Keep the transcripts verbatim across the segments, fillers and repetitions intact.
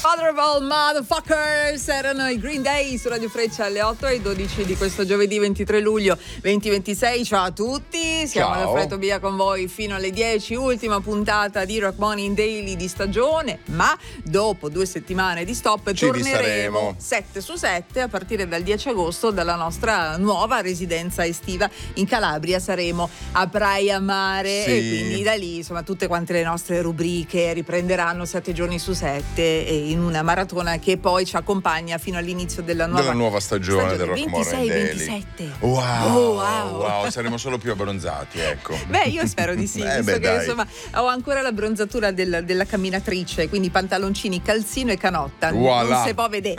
Honorable Motherfuckers erano i Green Day su Radio Freccia alle otto e dodici di questo giovedì ventitré luglio duemilaventisei. Ciao a tutti, siamo Ciao. da Fred Via con voi fino alle dieci, ultima puntata di Rock Morning Daily di stagione, ma dopo due settimane di stop Ci torneremo risaremo. sette su sette a partire dal dieci agosto dalla nostra nuova residenza estiva in Calabria. Saremo a Praia Mare Sì. e quindi da lì insomma tutte quante le nostre rubriche riprenderanno sette giorni su sette e in una maratona che poi ci accompagna fino all'inizio della nuova, della nuova stagione, del Rock Morning Daily. ventisei ventisette. Wow, Oh, wow. wow, saremo solo più abbronzati, ecco. Beh, io spero di sì, Eh, visto beh, che dai. insomma ho ancora la bronzatura del- della camminatrice, quindi pantaloncini, calzino e canotta. Voilà. Non si può vedere.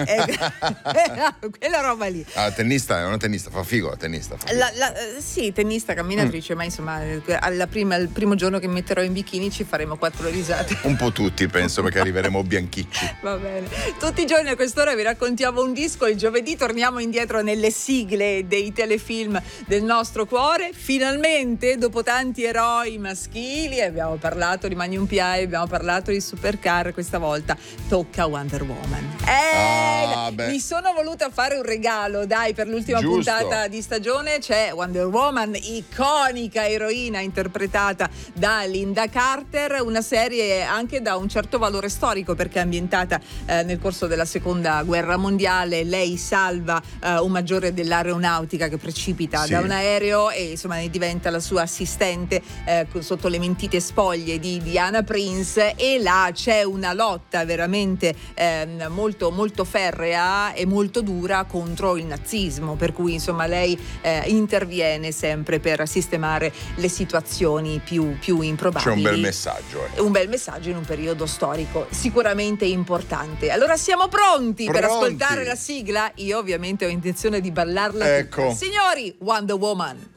Quella roba lì. Ah, tennista, è una tennista, fa figo la tennista. Fa figo. La, la, eh, sì, tennista, camminatrice, Mm. ma insomma, eh, alla prima, il primo giorno che metterò in bikini ci faremo quattro risate. Un po' tutti, penso, perché arriveremo bianchicci. Va bene. Tutti i giorni a quest'ora vi raccontiamo un disco. Il giovedì torniamo indietro nelle sigle dei telefilm del nostro cuore. Finalmente, dopo tanti eroi maschili, abbiamo parlato di Magnum P I, abbiamo parlato di Supercar. Questa volta tocca Wonder Woman. Eh, Ah, beh. mi sono voluta fare un regalo, dai, per l'ultima Giusto. puntata di stagione. C'è Wonder Woman, iconica eroina interpretata da Linda Carter, una serie anche da un certo valore storico perché è ambientata eh, nel corso della seconda guerra mondiale. Lei salva eh, un maggiore dell'aeronautica che precipita Sì. da un aereo e insomma ne diventa la sua assistente eh, sotto le mentite spoglie di Diana Prince, e là c'è una lotta veramente ehm, molto molto ferrea e molto dura contro il nazismo, per cui insomma lei eh, interviene sempre per sistemare le situazioni più, più improbabili. C'è un bel messaggio, eh. Un bel messaggio in un periodo storico sicuramente importante. Allora siamo pronti, per Pronti. ascoltare la sigla? Io ovviamente ho intenzione di ballarla Ecco. tutta. Signori, Wonder Woman.